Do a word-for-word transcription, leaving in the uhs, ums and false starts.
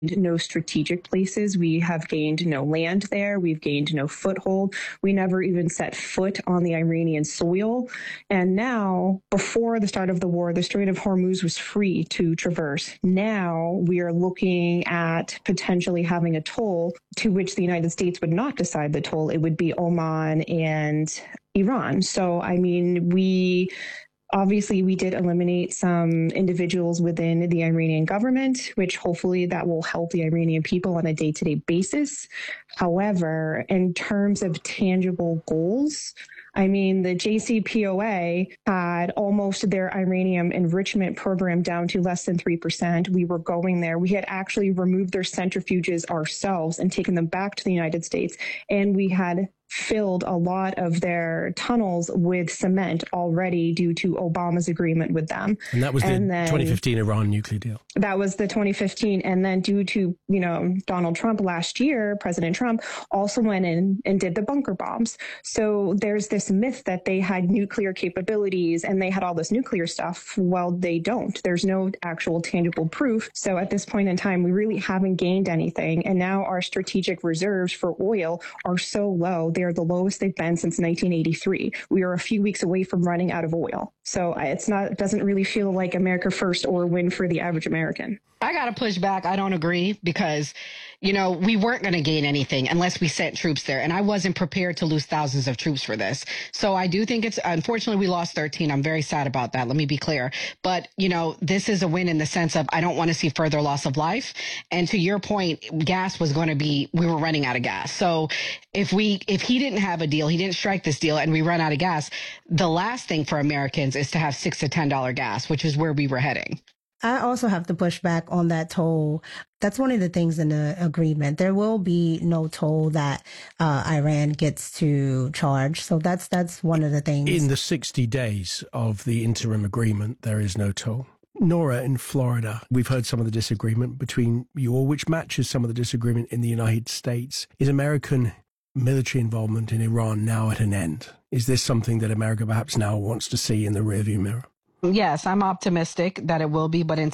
no strategic places. We have gained no land there. We've gained no foothold. We never even set foot on the Iranian soil. And now, before the start of the war, the Strait of Hormuz was free to traverse. Now we are looking at potentially having a toll to which the United States would not decide the toll. It would be Oman and Iran. So, I mean, we... Obviously, we did eliminate some individuals within the Iranian government, which hopefully that will help the Iranian people on a day-to-day basis. However, in terms of tangible goals, I mean, the J C P O A had almost their uranium enrichment program down to less than three percent. We were going there. We had actually removed their centrifuges ourselves and taken them back to the United States. And we had filled a lot of their tunnels with cement already due to Obama's agreement with them. And that was and the then, twenty fifteen Iran nuclear deal. That was the twenty fifteen. And then due to, you know, Donald Trump last year, President Trump also went in and did the bunker bombs. So there's this myth that they had nuclear capabilities and they had all this nuclear stuff. Well, they don't. There's no actual tangible proof. So at this point in time, we really haven't gained anything. And now our strategic reserves for oil are so low. They're the lowest they've been since nineteen eighty-three. We are a few weeks away from running out of oil. So it's not, it doesn't really feel like America first or win for the average American. I got to push back. I don't agree because, you know, we weren't going to gain anything unless we sent troops there. And I wasn't prepared to lose thousands of troops for this. So I do think it's, unfortunately, we lost thirteen. I'm very sad about that. Let me be clear. But, you know, this is a win in the sense of I don't want to see further loss of life. And to your point, gas was going to be, we were running out of gas. So if we, if he didn't have a deal, he didn't strike this deal and we run out of gas, the last thing for Americans is to have six to ten dollars gas, which is where we were heading. I also have to push back on that toll. That's one of the things in the agreement. There will be no toll that uh, Iran gets to charge. So that's that's one of the things. In the sixty days of the interim agreement, there is no toll. Nora, in Florida, we've heard some of the disagreement between you all, which matches some of the disagreement in the United States. Is American military involvement in Iran now at an end? Is this something that America perhaps now wants to see in the rearview mirror? Yes, I'm optimistic that it will be, but in